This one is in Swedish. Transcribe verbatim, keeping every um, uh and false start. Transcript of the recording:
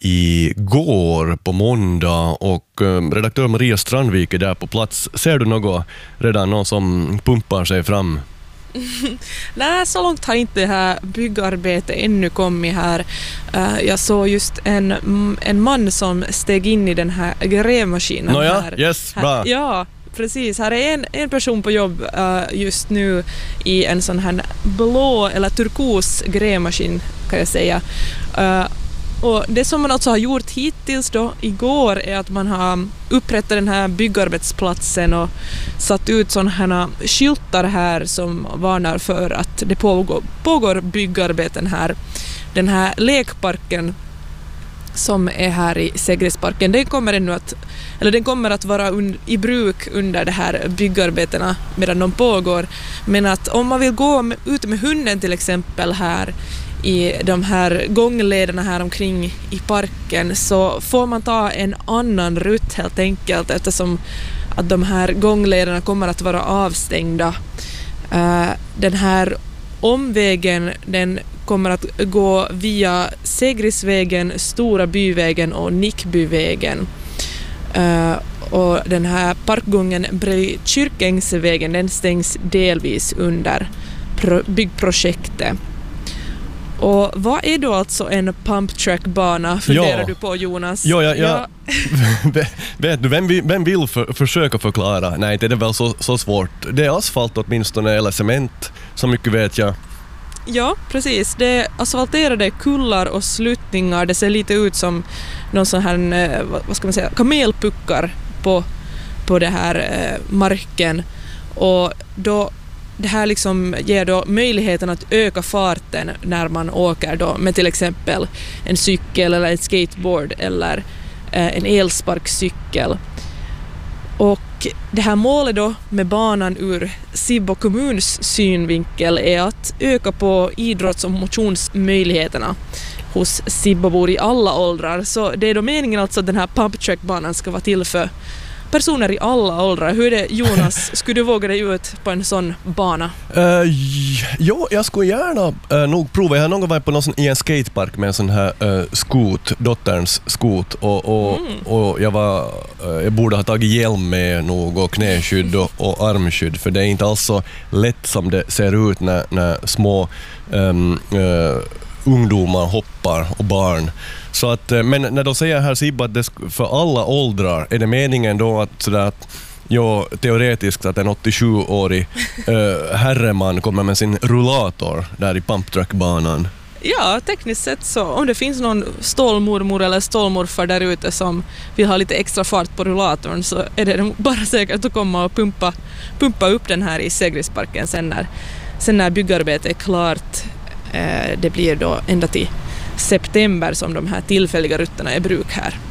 igår på måndag och redaktör Maria Strandvik är där på plats. Ser du något redan, någon som pumpar sig fram? Nej, så långt har inte det här byggarbetet ännu kommit här. Uh, jag såg just en, en man som steg in i den här grävmaskinen. Nå ja, här. yes, här, bra. Ja, precis. Här är en, en person på jobb uh, just nu i en sån här blå eller turkos grävmaskin kan jag säga. Uh, Och det som man alltså har gjort hittills då igår är att man har upprättat den här byggarbetsplatsen och satt ut sådana här skyltar här som varnar för att det pågår, pågår byggarbeten här. Den här lekparken som är här i Segersparken, den kommer ännu att, eller den kommer att vara un, i bruk under de här byggarbetena medan de pågår. Men att om man vill gå med, ut med hunden till exempel här i de här gånglederna här omkring i parken så får man ta en annan rutt helt enkelt eftersom att de här gånglederna kommer att vara avstängda. Uh, den här omvägen den kommer att gå via Segrisvägen, Stora byvägen och Nickbyvägen. Uh, och den här parkgången bredvid Kyrkängsvägen den stängs delvis under pro- byggprojektet. Och vad är då alltså en pumptrackbana, funderar ja. du på, Jonas? Ja, ja, ja. ja. Vet du, vem, vem vill för, försöka förklara? Nej, det är väl så, så svårt. Det är asfalt åtminstone, eller cement, så mycket vet jag. Ja, precis. Det är asfalterade kullar och sluttningar. Det ser lite ut som någon sån här, vad ska man säga, kamelpuckar på, på det här eh, marken. Och då det här liksom ger då möjligheten att öka farten när man åker då med till exempel en cykel eller ett skateboard eller eh, en elsparkcykel. Och det här målet då med banan ur Sibbo kommuns synvinkel är att öka på idrotts- och motionsmöjligheterna hos Sibbobor i alla åldrar. Så det är då meningen alltså att den här pumptrackbanan ska vara till för personer i alla åldrar. Hur är det, Jonas? Skulle du våga dig ut på en sån bana? Uh, jo, jag skulle gärna uh, nog prova. Jag har någon gång varit på någon sån, i en skatepark med en sån här uh, skot, dotterns skot. Och, och, mm. och jag, var, uh, jag borde ha tagit hjälm med nog och knäskydd och, och armskydd. För det är inte alls så lätt som det ser ut när, när små um, uh, ungdomar hoppar och barn. Så att, men när de säger här Sibba att det för alla åldrar, är det meningen då att, sådär att ja, teoretiskt att en åttiosjuårig äh, herreman kommer med sin rullator där i pumptrackbanan? Ja, tekniskt sett så. Om det finns någon stålmormor eller stålmorfar där ute som vill ha lite extra fart på rullatorn så är det bara säkert att komma och pumpa, pumpa upp den här i Segersparken sen när, sen när byggarbetet är klart. Eh, det blir då ända till september som de här tillfälliga rutterna är bruk här.